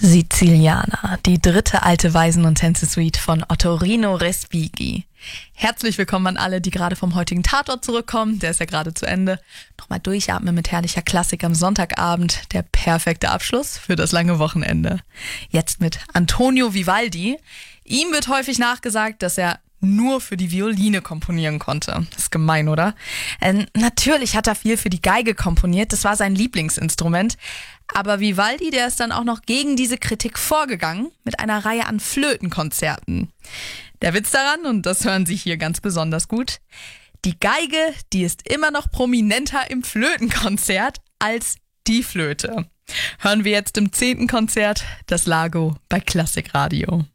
Siziliana, die dritte alte Waisen- und Tänze-Suite von Ottorino Respighi. Herzlich willkommen an alle, die gerade vom heutigen Tatort zurückkommen. Der ist ja gerade zu Ende. Nochmal durchatmen mit herrlicher Klassik am Sonntagabend. Der perfekte Abschluss für das lange Wochenende. Jetzt mit Antonio Vivaldi. Ihm wird häufig nachgesagt, dass er nur für die Violine komponieren konnte. Das ist gemein, oder? Natürlich hat er viel für die Geige komponiert, das war sein Lieblingsinstrument. Aber Vivaldi, der ist dann auch noch gegen diese Kritik vorgegangen mit einer Reihe an Flötenkonzerten. Der Witz daran, und das hören Sie hier ganz besonders gut, die Geige, die ist immer noch prominenter im Flötenkonzert als die Flöte. Hören wir jetzt im 10. Konzert das Largo bei Klassikradio.